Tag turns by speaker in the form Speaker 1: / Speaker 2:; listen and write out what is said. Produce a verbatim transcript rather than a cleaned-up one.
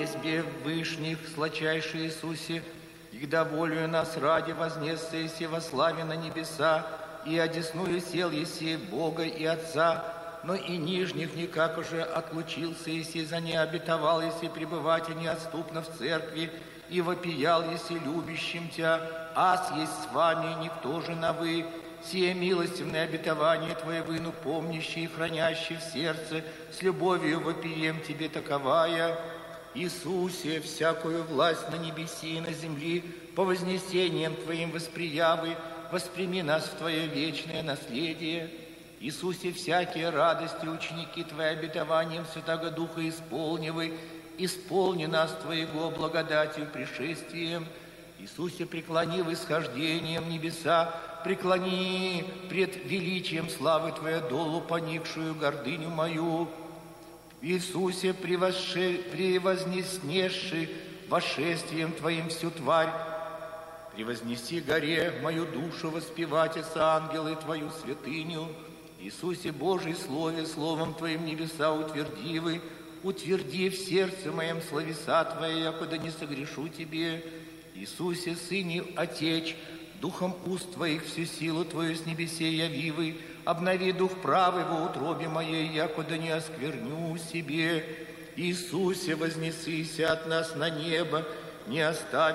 Speaker 1: небе вышних, сладчайший Иисусе, когда волею нас ради вознесся еси во славе на небеса, и одесную сел еси Бога и Отца, но и нижних никак уже отлучился еси, за не обетовал еси пребывать и неотступно в церкви, и вопиял еси любящим Тя, аз есть с вами, никто же на вы, сие милостивное обетование Твое выну, помнящий и хранящий в сердце, с любовью вопием Тебе таковая. Иисусе, всякую власть на небеси и на земли, по вознесениям Твоим восприявы, восприми нас в Твое вечное наследие. Иисусе, всякие радости, ученики Твои обетованием Святаго Духа исполнивай, исполни нас Твоего благодатью пришествием. Иисусе, преклони восхождением небеса, преклони пред величием славы Твоя долу поникшую гордыню мою. Иисусе, превознеснеши вошествием Твоим всю тварь, превознеси горе мою душу, воспеватеся ангелы Твою святыню. Иисусе, Божий Слове, Словом Твоим небеса утвердивы, утверди в сердце моем словеса Твоя, якуда не согрешу Тебе. Иисусе, Сыне Отеч, Духом уст Твоих всю силу Твою с небесей явивы, обнови дух правый во утробе моей, якуда не оскверню себе. Иисусе, вознесися от нас на небо, не оставь